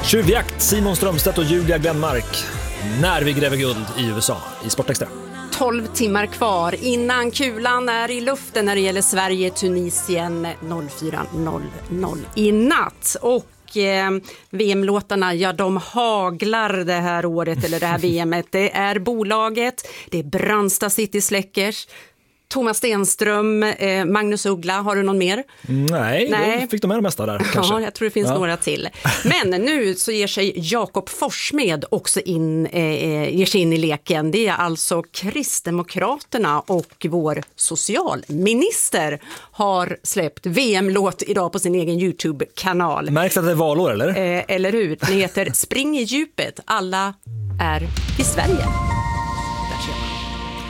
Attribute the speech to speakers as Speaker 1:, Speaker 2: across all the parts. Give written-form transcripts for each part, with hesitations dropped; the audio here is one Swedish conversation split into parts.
Speaker 1: Tjuvjakt, Simon Strömstedt och Julia Glenmark. När vi gräver guld i USA i Sportextra.
Speaker 2: 12 timmar kvar innan kulan är i luften när det gäller Sverige-Tunisien 04.00 i natt. Och VM-låtarna, ja, de haglar det här året, eller det här VMet. Det är bolaget, det är Brandsta City Släckers, Thomas Stenström, Magnus Uggla. Har du någon mer?
Speaker 1: Nej. Jag fick de med det mesta där kanske.
Speaker 2: Ja, jag tror det finns några till. Men nu så ger sig Jakob Forssmed också ger sig in i leken. Det är alltså Kristdemokraterna och vår socialminister har släppt VM-låt idag på sin egen YouTube-kanal.
Speaker 1: Märks att det är valår, eller?
Speaker 2: Eller hur? Den heter Spring i djupet. Alla är i Sverige. Där ser man.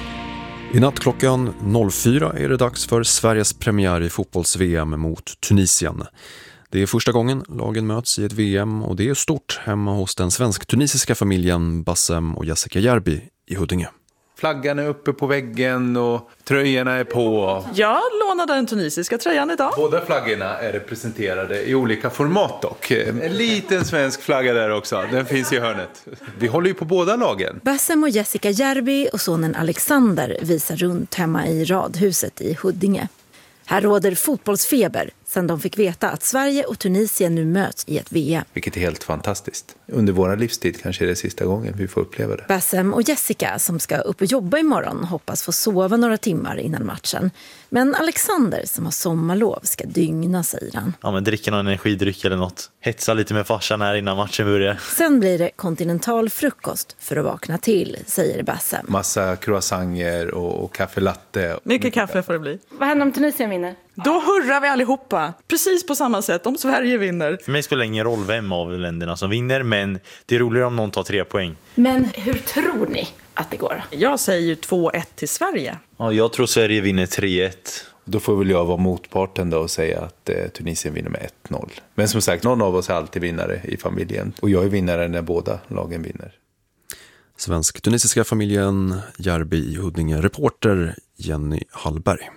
Speaker 3: I natt klockan 04 är det dags för Sveriges premiär i fotbolls-VM mot Tunisien. Det är första gången lagen möts i ett VM och det är stort hemma hos den svensk-tunisiska familjen Bassem och Jessica Järbi i Huddinge.
Speaker 4: Flaggan är uppe på väggen och tröjorna är på.
Speaker 5: Jag lånade den tunisiska tröjan idag.
Speaker 4: Båda flaggorna är representerade i olika format dock. En liten svensk flagga där också, den finns i hörnet. Vi håller ju på båda lagen.
Speaker 6: Bassem och Jessica Järbi och sonen Alexander visar runt hemma i radhuset i Huddinge. Här råder fotbollsfeber sedan de fick veta att Sverige och Tunisien nu möts i ett VM.
Speaker 4: Vilket är helt fantastiskt. Under våra livstid kanske är det sista gången vi får uppleva det.
Speaker 6: Bassem och Jessica som ska upp och jobba imorgon hoppas få sova några timmar innan matchen. Men Alexander som har sommarlov ska dygna, säger han.
Speaker 7: Ja, men dricka någon energidryck eller något. Hetsa lite med farsan här innan matchen börjar.
Speaker 6: Sen blir det kontinental frukost för att vakna till, säger Bassem.
Speaker 4: Massa croissanter och kaffe latte.
Speaker 5: Mycket kaffe får det bli.
Speaker 8: Vad händer om Tunisien vinner?
Speaker 5: Då hurrar vi allihopa. Precis på samma sätt om Sverige vinner.
Speaker 7: För mig spelar det ingen roll vem av länderna som vinner, men det är roligare om någon tar 3 poäng.
Speaker 8: Men hur tror ni att det går?
Speaker 5: Jag säger ju 2-1 till Sverige.
Speaker 7: Ja, jag tror Sverige vinner 3-1.
Speaker 4: Då får väl jag vara motparten då och säga att Tunisien vinner med 1-0. Men som sagt, någon av oss är alltid vinnare i familjen. Och jag är vinnare när båda lagen vinner.
Speaker 3: Svensk-tunisiska familjen Järbi i Huddinge, reporter Jenny Hallberg.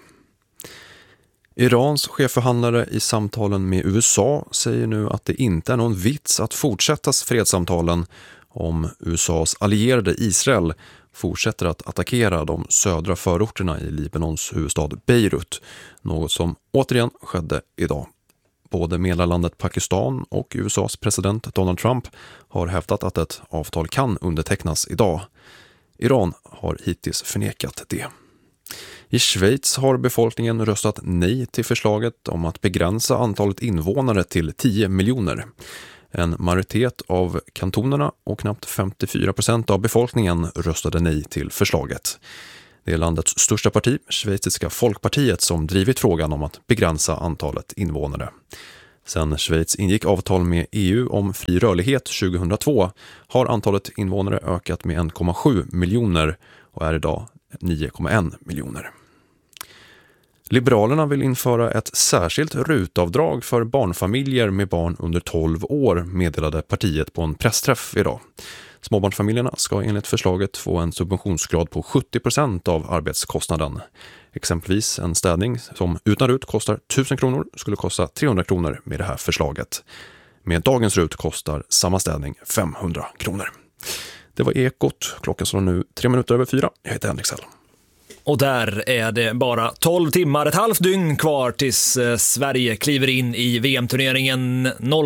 Speaker 3: Irans chefförhandlare i samtalen med USA säger nu att det inte är någon vits att fortsätta fredssamtalen om USAs allierade Israel fortsätter att attackera de södra förorterna i Libanons huvudstad Beirut, något som återigen skedde idag. Både medlarlandet Pakistan och USAs president Donald Trump har hävdat att ett avtal kan undertecknas idag. Iran har hittills förnekat det. I Schweiz har befolkningen röstat nej till förslaget om att begränsa antalet invånare till 10 miljoner. En majoritet av kantonerna och knappt 54% av befolkningen röstade nej till förslaget. Det är landets största parti, Schweiziska folkpartiet, som drivit frågan om att begränsa antalet invånare. Sen Schweiz ingick avtal med EU om fri rörlighet 2002 har antalet invånare ökat med 1,7 miljoner och är idag 9,1 miljoner. Liberalerna vill införa ett särskilt rutavdrag för barnfamiljer med barn under 12 år, meddelade partiet på en pressträff idag. Småbarnsfamiljerna ska enligt förslaget få en subventionsgrad på 70% av arbetskostnaden. Exempelvis en städning som utan rut kostar 1000 kronor skulle kosta 300 kronor med det här förslaget. Med dagens rut kostar samma städning 500 kronor. Det var Ekot. Klockan slår nu 3:04. Jag heter Henrik Sell.
Speaker 1: Och där är det bara 12 timmar, ett halvt dygn kvar tills Sverige kliver in i VM-turneringen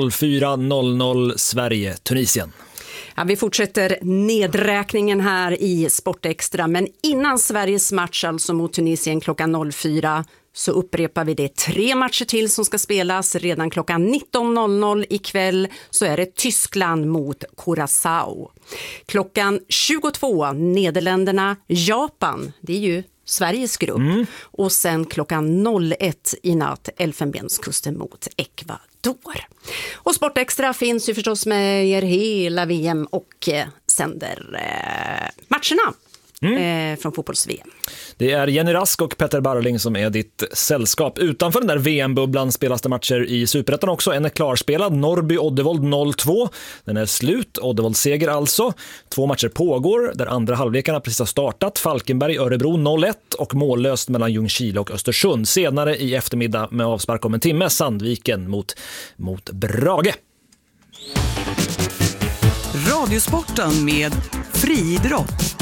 Speaker 1: 04.00 Sverige-Tunisien.
Speaker 2: Ja, vi fortsätter nedräkningen här i Sportextra, men innan Sveriges match alltså mot Tunisien klockan 04 så upprepar vi det 3 matcher till som ska spelas. Redan klockan 19.00 ikväll så är det Tyskland mot Curaçao. Klockan 22 Nederländerna, Japan, det är ju Sveriges grupp. Och sen klockan 01 i natt Elfenbenskusten mot Ecuador. Och Sportextra finns ju förstås med er hela VM och sänder matcherna. Från fotbolls-VM.
Speaker 1: Det är Jenny Rask och Petter Barling som är ditt sällskap. Utanför den där VM-bubblan spelas det matcher i Superettan också. En är klarspelad, Norrby-Oddevold 0-2. Den är slut, Oddevold seger alltså. 2 matcher pågår där andra halvlekarna precis har startat. Falkenberg-Örebro 0-1 och mållöst mellan Ljungskile och Östersund. Senare i eftermiddag med avspark om en timme, Sandviken mot Brage.
Speaker 9: Radiosporten med friidrott.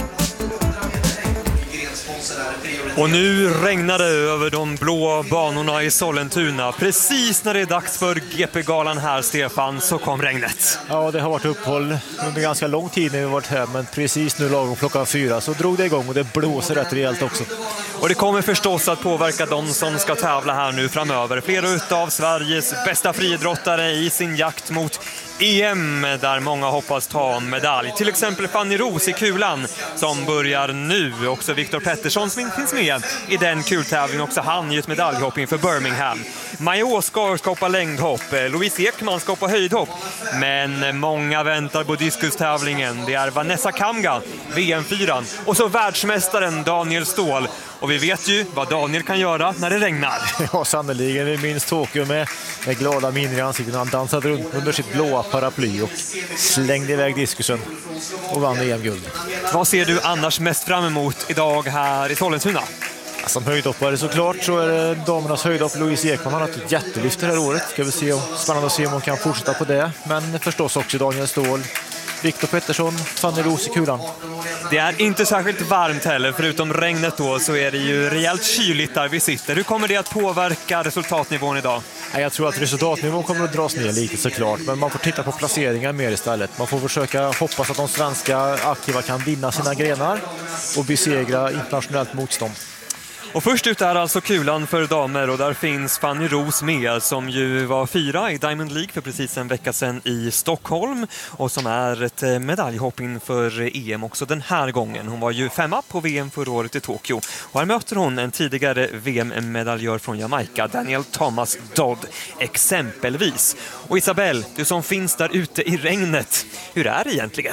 Speaker 10: Och nu regnar det över de blå banorna i Sollentuna. Precis när det är dags för GP-galan här, Stefan, så kom regnet.
Speaker 11: Ja, det har varit uppehåll under ganska lång tid när vi varit här, men precis nu lagom klockan 4 så drog det igång och det blåser rätt rejält också.
Speaker 10: Och det kommer förstås att påverka de som ska tävla här nu framöver. Flera av Sveriges bästa friidrottare i sin jakt mot EM där många hoppas ta medalj. Till exempel Fanny Roos i kulan som börjar nu. Också Viktor Pettersson som finns med i den kultävlingen. Också han i ett medaljhopp inför Birmingham. Maja Åskar ska hoppa längdhopp. Louise Ekman ska hoppa höjdhopp. Men många väntar på diskustävlingen. Det är Vanessa Kamga, VM-4. Och så världsmästaren Daniel Ståhl. Och vi vet ju vad Daniel kan göra när det regnar.
Speaker 11: Ja, sannoliken. Vi minns Tokyo med glada miner i ansikten. Han dansade runt under sitt blåa paraply och slängde iväg diskusen och vann EM-guld.
Speaker 10: Vad ser du annars mest fram emot idag här i Sollentuna?
Speaker 11: Som höjdhoppare såklart så är det damernas höjdhopp. Louise Ekman har haft ett jättelyft det här året. Ska vi se, spännande att se om hon kan fortsätta på det. Men förstås också Daniel Ståhl, Viktor Pettersson, Fanny Roos i kulan.
Speaker 10: Det är inte särskilt varmt heller, förutom regnet då så är det ju rejält kyligt där vi sitter. Hur kommer det att påverka resultatnivån idag?
Speaker 11: Jag tror att resultatnivån kommer att dras ner lite såklart, men man får titta på placeringar mer istället. Man får försöka hoppas att de svenska aktiva kan vinna sina grenar och besegra internationellt motstånd.
Speaker 10: Och först ut är alltså kulan för damer och där finns Fanny Roos med som ju var 4 i Diamond League för precis en vecka sedan i Stockholm och som är ett medaljhopp inför EM också den här gången. Hon var ju 5 på VM förra året i Tokyo och här möter hon en tidigare VM-medaljör från Jamaica, Daniel Thomas Dodd exempelvis. Och Isabelle, du som finns där ute i regnet, hur är det egentligen?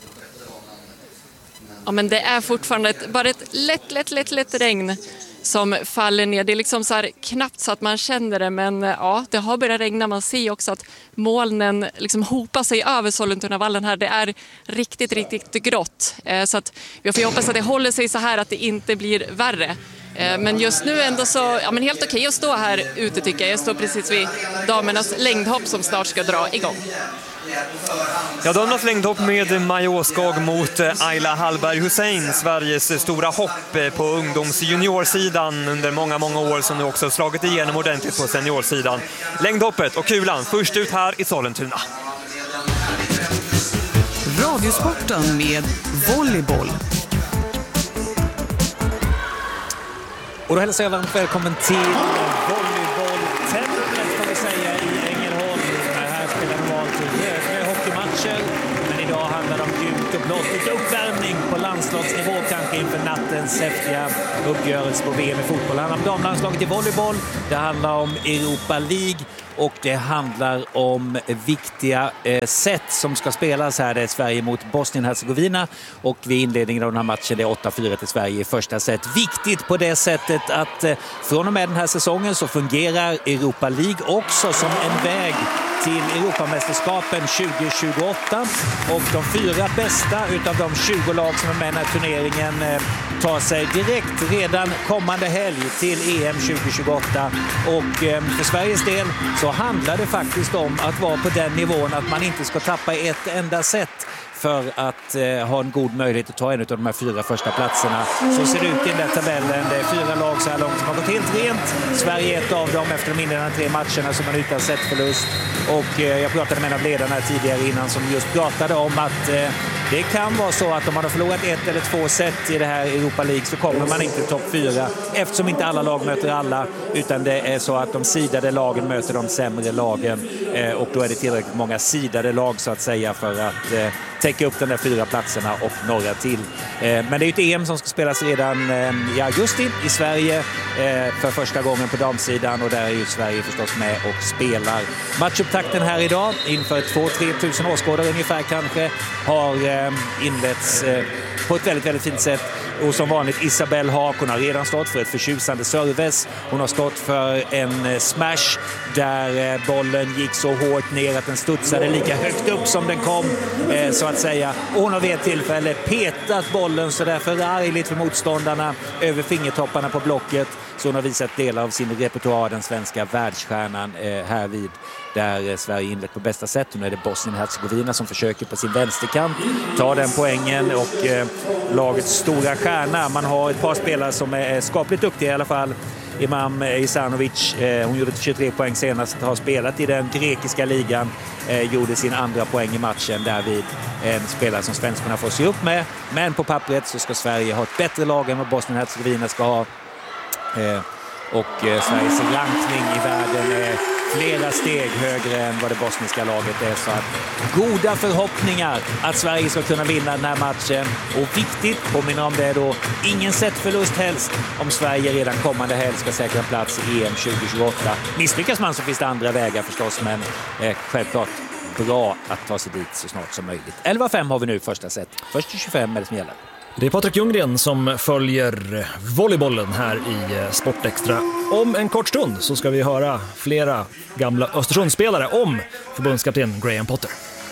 Speaker 12: Ja, men det är fortfarande bara ett lätt regn som faller ner. Det är liksom så här knappt så att man känner det, men ja, det har börjat regna. Man ser också att molnen liksom hopar sig över Sollentunavallen här. Det är riktigt grått. Så att vi får hoppas att det håller sig så här att det inte blir värre. Men just nu ändå så, ja men helt okej att stå här ute tycker jag. Jag står precis vid damernas längdhopp som snart ska dra igång.
Speaker 10: Ja, damernas längdhopp med Maja Åskag mot Ayla Hallberg Hussein, Sveriges stora hopp på ungdomsjuniorsidan under många år som nu också slagit igenom ordentligt på seniorsidan. Längdhoppet och kulan först ut här i Sollentuna.
Speaker 9: Radiosporten med volleyboll.
Speaker 13: Och då hälsar jag varmt välkommen till volleybolltemplet kan vi säga i Ängelholm. Här spelar normalt röda hockeymatcher, men idag handlar det om gult och blått. Lite uppvärmning på landslagsnivå kanske inför nattens häftiga uppgörelse på VM i fotboll. Det handlar om damlandslaget i volleyboll, det handlar om Europa League och det handlar om viktiga set som ska spelas här. Det är Sverige mot Bosnien-Herzegovina och vid inledningen av den här matchen det är 8-4 till Sverige i första set. Viktigt på det sättet att från och med den här säsongen så fungerar Europa League också som en väg till Europamästerskapen 2028 och de 4 bästa utav de 20 lag som är med i den här turneringen tar sig direkt redan kommande helg till EM 2028 och för Sveriges del så handlar det faktiskt om att vara på den nivån att man inte ska tappa ett enda set för att ha en god möjlighet att ta en av de här 4 första platserna. Så ser det ut i den där tabellen. Det är 4 lag så här långt som har gått helt rent. Sverige är ett av dem efter de inledande 3 matcherna som man utan setförlust. Och jag pratade med en av ledarna tidigare innan som just pratade om att det kan vara så att om man har förlorat 1 eller 2 set i det här Europa League så kommer man inte till topp 4 eftersom inte alla lag möter alla utan det är så att de sidade lagen möter de sämre lagen och då är det tillräckligt många sidade lag så att säga för att täcka upp de där 4 platserna och några till. Men det är ju ett EM som ska spelas redan i augusti i Sverige för första gången på damsidan och där är ju Sverige förstås med och spelar. Matchupptakten här idag inför 2-3 tusen åskådare ungefär kanske har inletts på ett väldigt fint sätt Och som vanligt Isabelle Haak, hon har redan stått för ett förtjusande service. Hon har stått för en smash där bollen gick så hårt ner att den studsade lika högt upp som den kom, så att säga. Och hon har vid ett tillfälle petat bollen så där förargligt för motståndarna över fingertopparna på blocket. Så hon har visat delar av sin repertoar, den svenska världsstjärnan här vid där Sverige inlett på bästa sätt. Nu är det Bosnien-Herzegovina som försöker på sin vänsterkant ta den poängen, och lagets stora stjärna, man har ett par spelare som är skapligt duktiga i alla fall. Imam Isanovic, hon gjorde 23 poäng senast, har spelat i den grekiska ligan, gjorde sin andra poäng i matchen därvid. En spelare som svenskarna får se upp med, men på pappret så ska Sverige ha ett bättre lag än vad Bosnien-Herzegovina ska ha. Och Sveriges rankning i världen är flera steg högre än vad det bosniska laget är, så att goda förhoppningar att Sverige ska kunna vinna den här matchen. Och viktigt, påminner om det då, ingen setförlust helst om Sverige redan kommande helg ska säkra plats i EM 2028. Misslyckas man så finns det andra vägar förstås, men självklart bra att ta sig dit så snart som möjligt. 11-5 har vi nu första set. Först till 25 är det som gäller.
Speaker 1: Det är Patrik Ljunggren som följer volleybollen här i Sportextra. Om en kort stund så ska vi höra flera gamla Östersundsspelare om förbundskapten Graham Potter.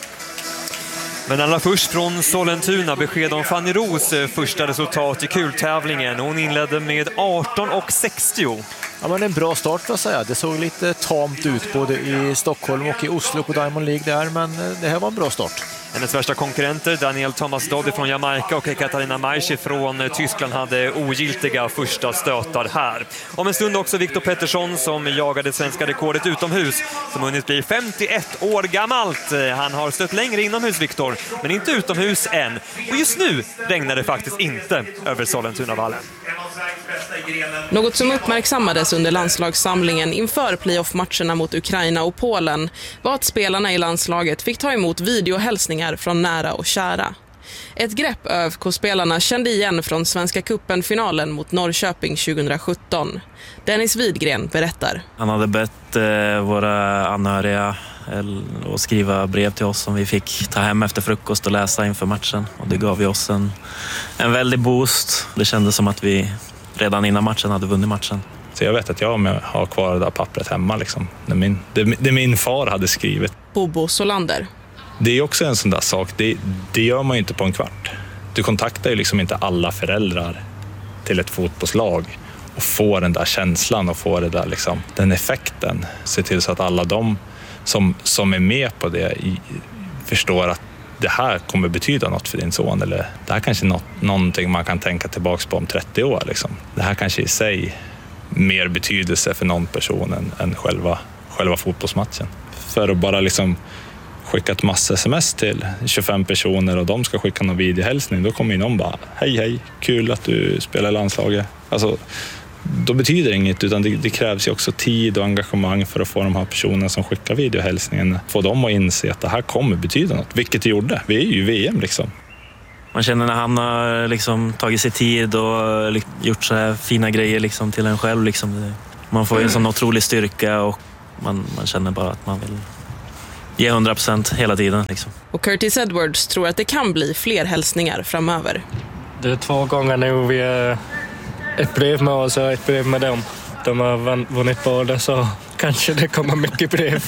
Speaker 10: Men allra först från Sollentuna besked om Fanny Ros första resultat i kultävlingen. Hon inledde med 18,60.
Speaker 11: Ja, men en bra start får jag säga. Det såg lite tamt ut både i Stockholm och i Oslo på Diamond League där, men det här var en bra start.
Speaker 10: Hennes värsta konkurrenter, Daniel Thomas Dodd från Jamaica och Katarina Maischi från Tyskland, hade ogiltiga första stötar här. Om en stund också Viktor Pettersson som jagade svenska rekordet utomhus, som hunnit bli 51 år gammalt. Han har stött längre inomhus, Viktor, men inte utomhus än. Och just nu regnar det faktiskt inte över Sollentunavallen.
Speaker 14: Något som uppmärksammades under landslagssamlingen inför playoff-matcherna mot Ukraina och Polen var att spelarna i landslaget fick ta emot videohälsningar från nära och kära. Ett grepp ÖFK-spelarna kände igen från Svenska Cupen-finalen mot Norrköping 2017. Dennis Widgren berättar.
Speaker 15: Han hade bett våra anhöriga att skriva brev till oss som vi fick ta hem efter frukost och läsa inför matchen. Och det gav ju oss en väldig boost. Det kändes som att vi redan innan matchen hade vunnit matchen.
Speaker 16: Så jag vet att jag har kvar det där pappret hemma. Liksom. Det min far hade skrivit.
Speaker 14: Bobo Solander.
Speaker 16: Det är också en sån där sak. Det gör man ju inte på en kvart. Du kontaktar ju liksom inte alla föräldrar till ett fotbollslag och får den där känslan och får det där liksom, den effekten. Se till så att alla de som är med på det förstår att det här kommer betyda något för din son, eller det här kanske är någonting man kan tänka tillbaka på om 30 år. Liksom. Det här kanske i sig mer betydelse för någon person än själva fotbollsmatchen. För att bara liksom skicka ett massa sms till 25 personer och de ska skicka någon videohälsning, då kommer ju någon bara hej, kul att du spelar landslaget. Alltså, då betyder det inget, utan det krävs ju också tid och engagemang för att få de här personerna som skickar videohälsningen, få dem att inse att det här kommer betyda något, vilket det gjorde. Vi är ju VM liksom.
Speaker 15: Man känner när han har liksom tagit sig tid och gjort så här fina grejer liksom till en själv. Liksom. Man får ju en sån otrolig styrka och man känner bara att man vill ge 100% hela tiden. Liksom.
Speaker 14: Och Curtis Edwards tror att det kan bli fler hälsningar framöver.
Speaker 17: Det är 2 gånger nu vi är ett brev med oss och ett brev med dem. De har vunnit båda, så kanske det kommer mycket brev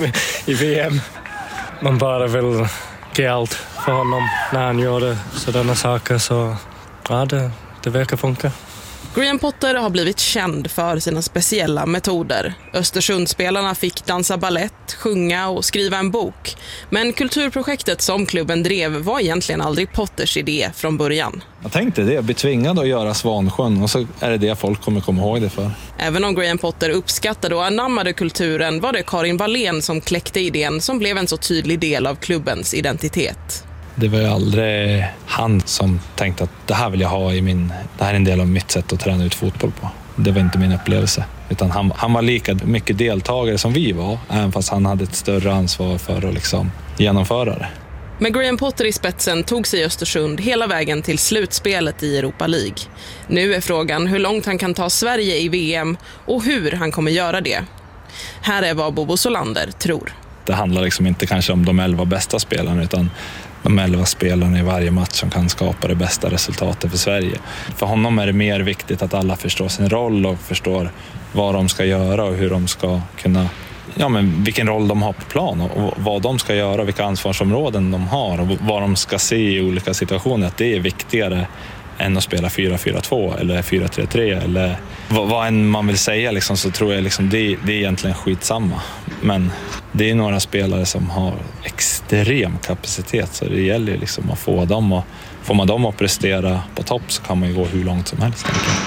Speaker 17: i VM. Man bara vill ge allt för honom när han gör det, sådana saker, så ja, det verkar funka.
Speaker 14: Graham Potter har blivit känd för sina speciella metoder. Östersundsspelarna fick dansa ballett, sjunga och skriva en bok. Men kulturprojektet som klubben drev var egentligen aldrig Potters idé från början.
Speaker 18: Jag tänkte det, bli tvingad att göra Svansjön, och så är det folk kommer komma ihåg det för.
Speaker 14: Även om Graham Potter uppskattade och anammade kulturen var det Karin Wallén som kläckte idén som blev en så tydlig del av klubbens identitet.
Speaker 18: Det var ju aldrig han som tänkte att det här vill jag ha det här är en del av mitt sätt att träna ut fotboll på. Det var inte min upplevelse. Utan han var lika mycket deltagare som vi var, även fast han hade ett större ansvar för att liksom genomföra det.
Speaker 14: Med Graham Potter i spetsen tog sig Östersund hela vägen till slutspelet i Europa League. Nu är frågan hur långt han kan ta Sverige i VM och hur han kommer göra det. Här är vad Bobo Solander tror.
Speaker 16: det handlar liksom inte kanske om de 11 bästa spelarna, utan de 11 spelarna i varje match som kan skapa det bästa resultatet för Sverige. För honom är det mer viktigt att alla förstår sin roll och förstår vad de ska göra och hur de ska kunna, vilken roll de har på plan och vad de ska göra, vilka ansvarsområden de har och vad de ska se i olika situationer. Att det är viktigare än att spela 4-4-2 eller 4-3-3 eller vad än man vill säga liksom, så tror jag liksom det är egentligen skitsamma. Men det är några spelare som har extrem kapacitet, så det gäller liksom att få dem, och får man dem att prestera på topp så kan man ju gå hur långt som helst.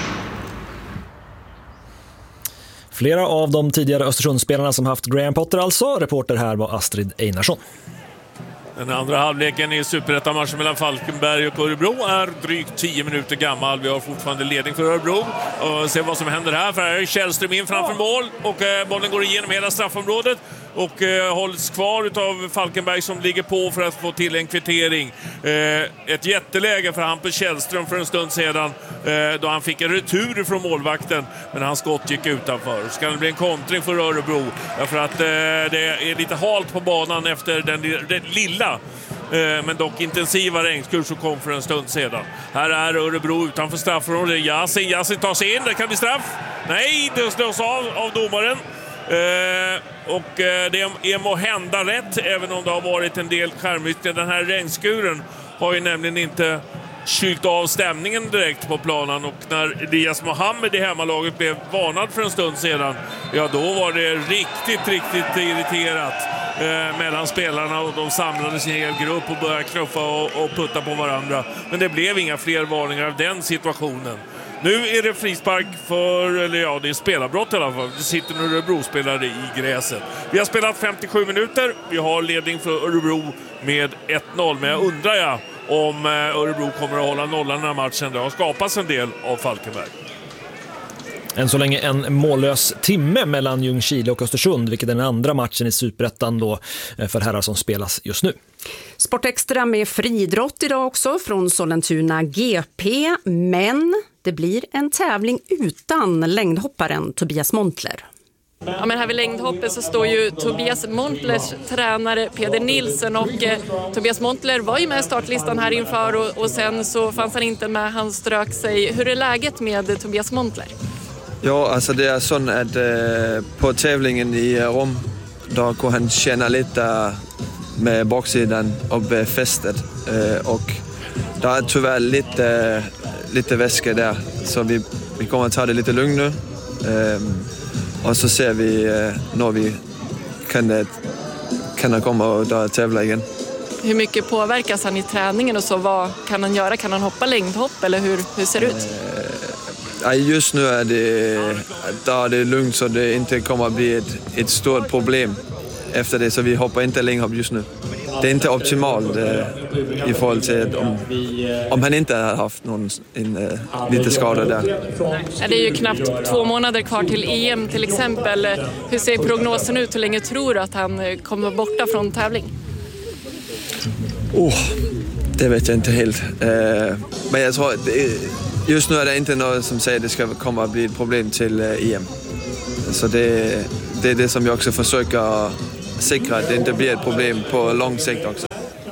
Speaker 1: Flera av de tidigare Östersundsspelarna som haft Graham Potter alltså. Reporter här var Astrid Einarsson.
Speaker 19: Den andra halvleken i Superettan-matchen mellan Falkenberg och Örebro är drygt 10 minuter gammal. Vi har fortfarande ledning för Örebro. Och se vad som händer här. För här är Källström in framför mål. Och bollen går igenom hela straffområdet. Och hålls kvar av Falkenberg som ligger på för att få till en kvittering. Ett jätteläge för Hampus Källström för en stund sedan. Då han fick en retur från målvakten. Men hans skott gick utanför. Så kan det bli en kontring för Örebro. För att det är lite halt på banan efter den lilla men dock intensiva regnskur som kom för en stund sedan. Här är Örebro utanför straffområdet. Yasin tar sig in, det kan bli straff. Nej, det slås av domaren. Och det är må hända rätt, även om det har varit en del skärmytter. Den här regnskuren har ju nämligen inte kylt av stämningen direkt på planen, och när Elias Mohammed i hemmalaget blev varnad för en stund sedan, ja då var det riktigt irriterat mellan spelarna, och de samlades i en hel grupp och började knuffa och putta på varandra. Men det blev inga fler varningar av den situationen. Nu är det frispark det är spelarbrott i alla fall. Det sitter nu Örebro-spelare i gräset. Vi har spelat 57 minuter. Vi har ledning för Örebro med 1-0. Men jag undrar om Örebro kommer att hålla nollan den här matchen. Det har skapats en del av Falkenberg.
Speaker 1: Än så länge en mållös timme mellan Ljungskile och Östersund, vilket är den andra matchen i Superettan då för herrar som spelas just nu.
Speaker 2: Sportextra med friidrott idag också från Sollentuna GP, men det blir en tävling utan längdhopparen Tobias Montler.
Speaker 12: Ja, men här vid längdhoppet så står ju Tobias Montlers tränare Peder Nilsson, och Tobias Montler var ju med i startlistan här inför och sen så fanns han inte med, han strök sig. Hur är läget med Tobias Montler?
Speaker 20: Ja, alltså det är så att på tävlingen i Rom då kunde han känna lite med baksidan av fästet och det är tyvärr lite väska där, så vi kommer att ta det lite lugnt nu och så ser vi när vi kan komma och tävla igen.
Speaker 12: Hur mycket påverkas han i träningen och så? Vad kan han göra? Kan han hoppa längdhopp eller hur ser det ut?
Speaker 20: Just nu är det lugnt, så det inte kommer att bli ett stort problem efter det, så vi hoppar inte längdhopp just nu. Det är inte optimalt i förhåll till om han inte har haft lite skada där.
Speaker 12: Det är ju knappt 2 månader kvar till EM till exempel. Hur ser prognosen ut? Hur länge tror du att han kommer borta från tävling?
Speaker 20: Det vet jag inte helt. Men jag tror just nu är det inte något som säger att det ska komma att bli ett problem till EM. Så det är det som jag också försöker säkra, att det inte blir ett problem på lång sikt också.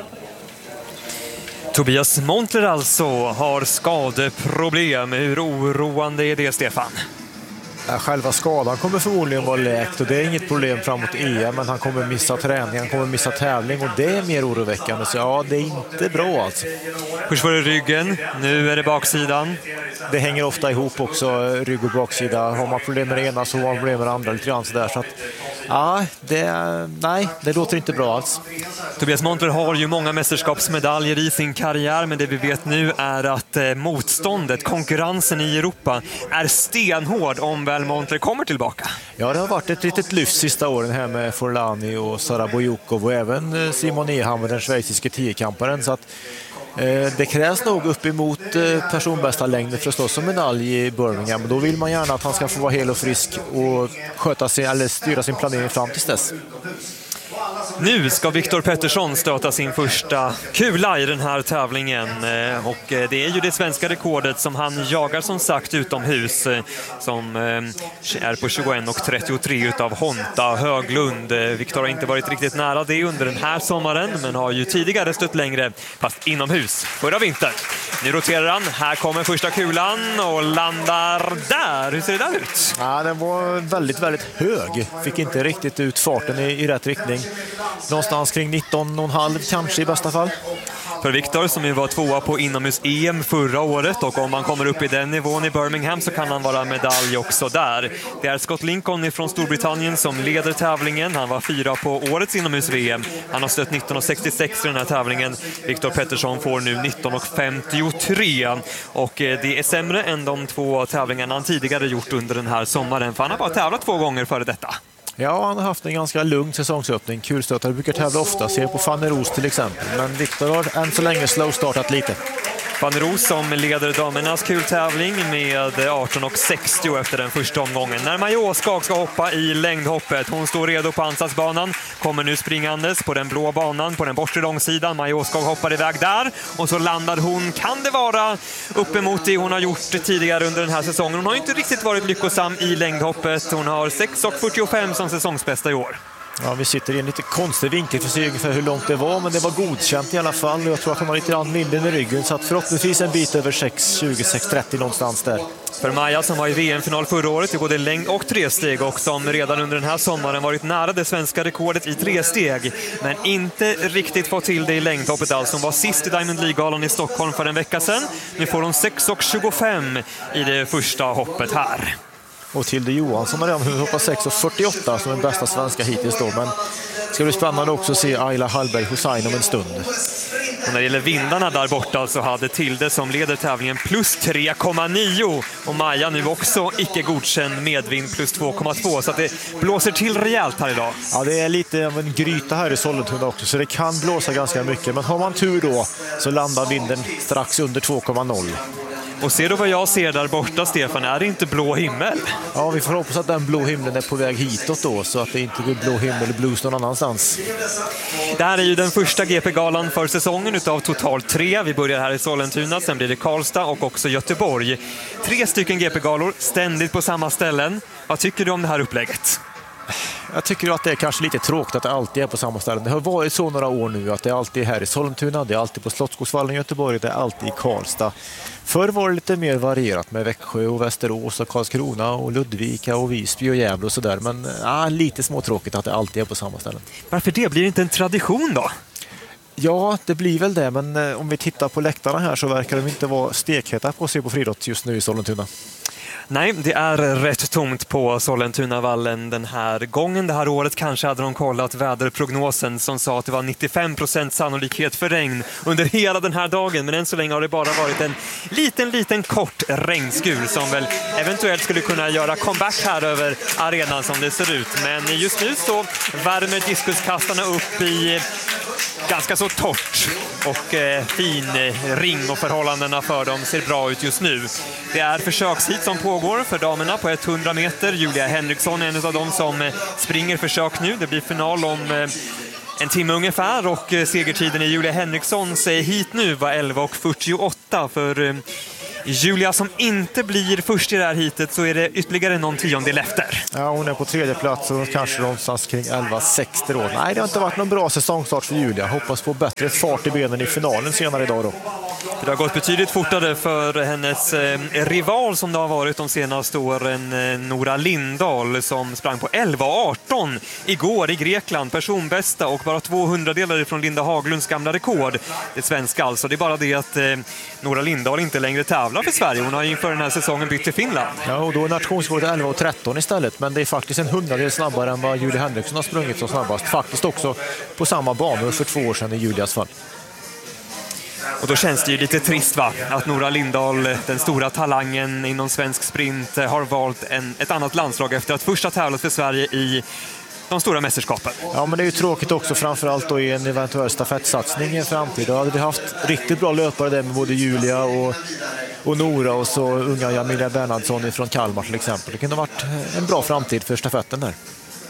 Speaker 10: Tobias Montler alltså har skadeproblem. Hur oroande är det, Stefan?
Speaker 11: Själva skadan kommer förmodligen vara läkt och det är inget problem framåt EM, men han kommer missa träning, han kommer missa tävling och det är mer oroväckande, så ja, det är inte bra alltså.
Speaker 10: Först var det ryggen, nu är det baksidan.
Speaker 11: Det hänger ofta ihop också, rygg och baksida. Har man problem med det ena så har man problem med det andra lite grann sådär, så att ja, det låter inte bra alls.
Speaker 10: Tobias Montler har ju många mästerskapsmedaljer i sin karriär, men det vi vet nu är att motståndet, konkurrensen i Europa är stenhård om väl Montler kommer tillbaka.
Speaker 11: Ja, det har varit ett litet lyft sista åren här med Forlani och Sara Bojukov och även Simon Ehammer, den schweiziske tiokamparen, så att det krävs nog uppemot personbästa längder för att slå som medalj i Birmingham, men då vill man gärna att han ska få vara hel och frisk och sköta sin, eller styra sin planering fram till dess.
Speaker 10: Nu ska Viktor Pettersson stöta sin första kula i den här tävlingen och det är ju det svenska rekordet som han jagar som sagt utomhus som är på 21,33 utav Honta Höglund. Viktor har inte varit riktigt nära det under den här sommaren men har ju tidigare stött längre fast inomhus förra vintern. Nu roterar han, här kommer första kulan och landar där. Hur ser det där ut?
Speaker 11: Ja, den var väldigt, väldigt hög. Fick inte riktigt ut farten i rätt riktning. Någonstans kring 19,5 kanske i bästa fall.
Speaker 10: För Viktor som ju var tvåa på inomhus-EM förra året och om han kommer upp i den nivån i Birmingham så kan han vara medalj också där. Det är Scott Lincoln från Storbritannien som leder tävlingen. Han var 4 på årets inomhus-VM. Han har stött 19,66 i den här tävlingen. Viktor Pettersson får nu 19,53 och det är sämre än de 2 tävlingarna han tidigare gjort under den här sommaren för han har bara tävlat 2 gånger före detta.
Speaker 11: Ja, han har haft en ganska lugn säsongsöppning. Kulstötare brukar tävla ofta, se på Fanny Roos till exempel. Men Viktor har än så länge slowstartat lite.
Speaker 10: Fanny Roos som leder damernas kultävling med 18,60 efter den första omgången. När Maja Åskog ska hoppa i längdhoppet. Hon står redo på ansatsbanan. Kommer nu springandes på den blå banan på den bortre långsidan. Maja Åskog hoppar iväg där. Och så landar hon, kan det vara, uppemot det hon har gjort tidigare under den här säsongen. Hon har inte riktigt varit lyckosam i längdhoppet. Hon har 6,45 som säsongsbästa i år.
Speaker 11: Ja, vi sitter i en lite konstig vinkel för att se ungefär hur långt det var, men det var godkänt i alla fall. Jag tror att hon har lite grann vinden i ryggen, så att förhoppningsvis en bit över 6,20-6,30 någonstans där.
Speaker 10: För Maja som var i VM-final förra året i både längd och 3-steg och som redan under den här sommaren varit nära det svenska rekordet i 3-steg men inte riktigt fått till det i längdhoppet alls. Hon var sist i Diamond League-galan i Stockholm för en vecka sedan. Nu får hon 6,25 i det första hoppet här.
Speaker 11: Och Tilde Johansson har redan hoppat 6,48 som den bästa svenska hittills då. Men det ska bli spännande också att se Ayla Hallberg Hussein om en stund.
Speaker 10: Och när det gäller vindarna där borta så hade Tilde som leder tävlingen plus 3,9 och Maja nu också icke godkänd medvind plus 2,2 så att det blåser till rejält här idag.
Speaker 11: Ja, det är lite av en gryta här i Sollentuna också så det kan blåsa ganska mycket, men har man tur då så landar vinden strax under 2,0.
Speaker 10: Och ser du vad jag ser där borta, Stefan? Är det inte blå himmel?
Speaker 11: Ja, vi får hoppas att den blå himlen är på väg hitåt då, så att det inte blir blå himmel eller blues någon annanstans.
Speaker 10: Det här är ju den första GP-galan för säsongen utav totalt 3. Vi börjar här i Sollentuna, sen blir det Karlstad och också Göteborg. 3 stycken GP-galor, ständigt på samma ställen. Vad tycker du om det här upplägget?
Speaker 11: Jag tycker att det är kanske lite tråkigt att det alltid är på samma ställe. Det har varit så några år nu att det är alltid här i Sollentuna, det är alltid på Slottsskogsvallen i Göteborg, det är alltid i Karlstad. Förr var det lite mer varierat med Växjö och Västerås och Karlskrona och Ludvika och Visby och Gävle och sådär. Men lite småtråkigt att det alltid är på samma ställen.
Speaker 10: Varför det? Blir det inte en tradition då?
Speaker 11: Ja, det blir väl det, men om vi tittar på läktarna här så verkar de inte vara stekheta på sig på friidrott just nu i Sollentuna.
Speaker 10: Nej, det är rätt tomt på Sollentunavallen den här gången. Det här året kanske hade de kollat väderprognosen som sa att det var 95% sannolikhet för regn under hela den här dagen. Men än så länge har det bara varit en liten kort regnskur som väl eventuellt skulle kunna göra comeback här över arenan som det ser ut. Men just nu så värmer diskuskastarna upp i ganska så torrt och fin ring och förhållandena för dem ser bra ut just nu. Det är försökshit som pågår för damerna på 100 meter. Julia Henriksson är en av dem som springer försök nu. Det blir final om en timme ungefär och segertiden i Julia Henrikssons hit nu var 11,48 för Julia som inte blir först i det här hitet så är det ytterligare någon tiondel efter.
Speaker 11: Ja, hon är på 3:e plats och kanske någonstans kring 11,60 då. Nej, det har inte varit någon bra säsongstart för Julia. Hoppas på bättre fart i benen i finalen senare idag då.
Speaker 10: Det har gått betydligt fortare för hennes rival som det har varit de senaste åren, Nora Lindahl som sprang på 11,18 igår i Grekland, personbästa och bara 200-delar från Linda Haglunds gamla rekord. Det svenska alltså, det är bara det att Nora Lindahl inte längre tävlar för Sverige. Hon har inför den här säsongen bytt till Finland.
Speaker 11: Ja, och då är nationsrekordet 11,13 istället, men det är faktiskt en 100-del snabbare än vad Julia Henriksson har sprungit som snabbast. Faktiskt också på samma banor för 2 år sedan i Julias fall.
Speaker 10: Och då känns det ju lite trist att Nora Lindahl, den stora talangen inom svensk sprint, har valt ett annat landslag efter att först ha tävlat för Sverige i de stora mästerskapen.
Speaker 11: Ja, men det är ju tråkigt också, framförallt då i en eventuell stafettsatsning i en framtid. Då hade vi haft riktigt bra löpare där med både Julia och Nora och så unga Jamilia Bernhardsson från Kalmar till exempel. Det kunde ha varit en bra framtid för stafetten där.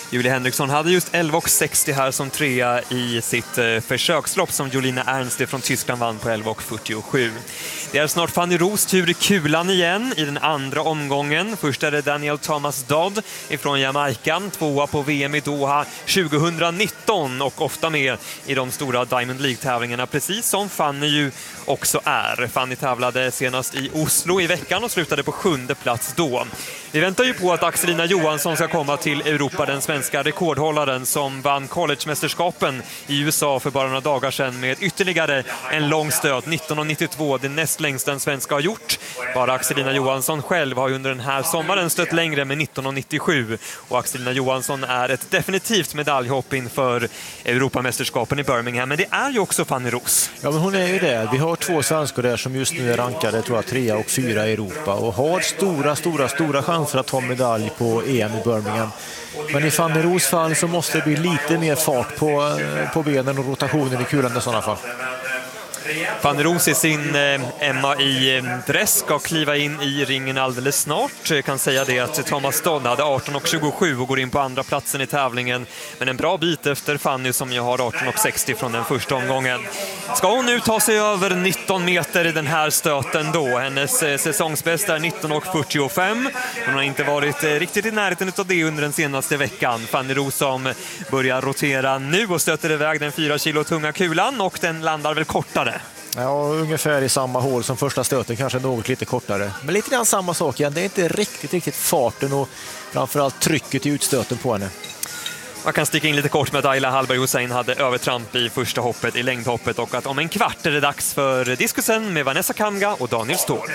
Speaker 10: Julie Henriksson hade just 11,60 här som trea i sitt försökslopp som Jolina Ernst från Tyskland vann på 11,47. Det är snart Fanny Roos tur i kulan igen i den andra omgången. Först är det Daniel Thomas Dodd ifrån Jamaica, tvåa på VM i Doha 2019 och ofta med i de stora Diamond League-tävlingarna, precis som Fanny ju också är. Fanny tävlade senast i Oslo i veckan och slutade på 7:e plats då. Vi väntar ju på att Axelina Johansson ska komma till Europa, den svenska rekordhållaren som vann collegemästerskapen i USA för bara några dagar sedan med ytterligare en lång stöt, 19,92, det näst längsta en svenska har gjort. Bara Axelina Johansson själv har under den här sommaren stött längre med 19,97 och Axelina Johansson är ett definitivt medaljhopp inför Europamästerskapen i Birmingham, men det är ju också Fanny Roos.
Speaker 11: Ja, men hon är ju det. Vi har 2 svenskor där som just nu är rankade, tror jag, 3 och 4 i Europa och har stora chanser att ta medalj på EM i Birmingham. Men i Fanny Roos fall så måste det bli lite mer fart på benen och rotationen i kulan i sådana fall.
Speaker 10: Fanny Roos i sin Emma i dress ska kliva in i ringen alldeles snart. Jag kan säga det att Thomas Dodd hade 18,27 och går in på andra platsen i tävlingen. Men en bra bit efter Fanny som ju har 18,60 från den första omgången. Ska hon nu ta sig över 19 meter i den här stöten då? Hennes säsongsbästa är 19,45. Hon har inte varit riktigt i närheten av det under den senaste veckan. Fanny Roos som börjar rotera nu och stöter iväg den 4 kilo tunga kulan och den landar väl kortare.
Speaker 11: Ja, ungefär i samma hål som första stöten, kanske något lite kortare. Men lite grann samma sak igen, det är inte riktigt farten och framförallt trycket i utstöten på henne.
Speaker 10: Man kan sticka in lite kort med att Ayla Hallberg Hussein hade övertramp i första hoppet, i längdhoppet, och att om en kvart är det dags för diskusen med Vanessa Kamga och Daniel Ståhl.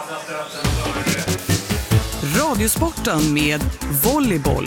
Speaker 9: Radiosporten med volleyboll.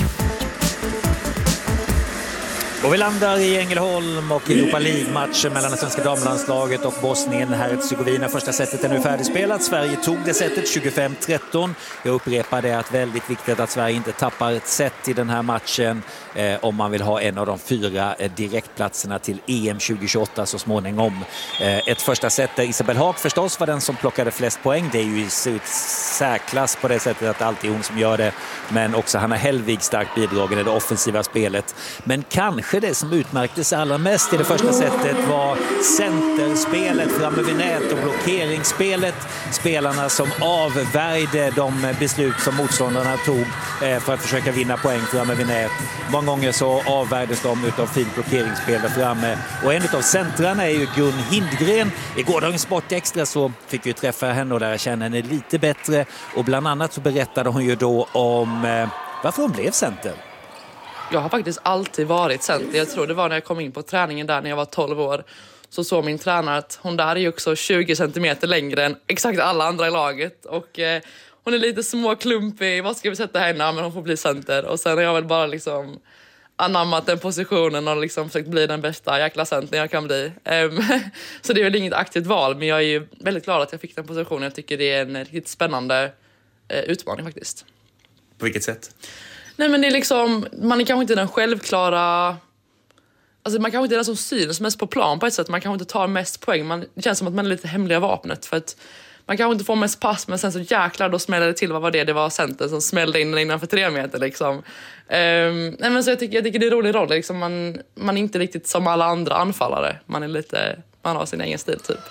Speaker 13: Och vi landar i Ängelholm och Europa League-matchen mellan det svenska damlandslaget och Bosnien-Hercegovina. Första setet är nu färdigspelat. Sverige tog det setet 25-13. Jag upprepar det att väldigt viktigt att Sverige inte tappar ett set i den här matchen om man vill ha en av de 4 direktplatserna till EM 2028 så småningom. Ett första set där Isabelle Haag förstås var den som plockade flest poäng. Det är ju i särklass på det sättet att det alltid är hon som gör det. Men också Hanna Hellvig starkt bidragen i det offensiva spelet. Men kanske det som utmärktes allra mest i det första setet var centerspelet framme vid nät och blockeringsspelet. Spelarna som avvärjde de beslut som motståndarna tog för att försöka vinna poäng framme vid nät. Många gånger så avvärjdes de utav fint blockeringsspel där framme. Och en av centrarna är ju Gun Hindgren. I gårdagens Sport Extra så fick vi träffa henne och lära känna henne lite bättre. Och bland annat så berättade hon ju då om varför hon blev center.
Speaker 21: Jag har faktiskt alltid varit center. Jag tror det var när jag kom in på träningen där när jag var 12 år. Så såg min tränare att hon där är ju också 20 centimeter längre än exakt alla andra i laget. Och hon är lite småklumpig. Vad ska vi sätta henne? Men hon får bli center. Och sen har jag väl bara liksom anammat den positionen och liksom försökt bli den bästa jäkla center jag kan bli. Så det är väl inget aktivt val. Men jag är ju väldigt glad att jag fick den positionen. Jag tycker det är en riktigt spännande utmaning faktiskt.
Speaker 7: På vilket sätt?
Speaker 21: Nej, men det är liksom, man är kanske inte den självklara, alltså man kanske inte är den som syns mest på plan på ett sätt, man kanske inte tar mest poäng, det känns som att man är lite hemliga vapnet för att man kanske inte får mest pass, men sen så jäklar då smällde det till, vad var det? Det var centern som smällde in innanför 3 meter liksom. Nej, men så jag tycker det är en rolig roll liksom, man är inte riktigt som alla andra anfallare, man har sin egen stil typ.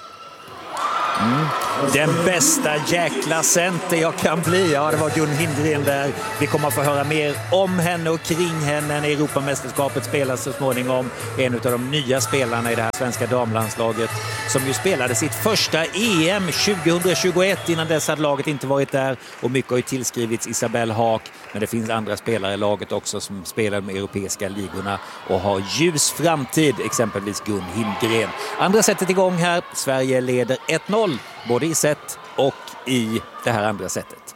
Speaker 13: Den bästa jäkla center jag kan bli. Ja, det var Gun Hindgren där. Vi kommer att få höra mer om henne och kring henne när Europamästerskapet spelas så småningom. En av de nya spelarna i det här svenska damlandslaget som ju spelade sitt första EM 2021. Innan dess hade laget inte varit där och mycket har ju tillskrivits Isabelle Haag. Men det finns andra spelare i laget också som spelar med europeiska ligorna och har ljus framtid, exempelvis Gun Hindgren. Andra sättet igång här. Sverige leder 1-0 både i set och i det här andra sättet.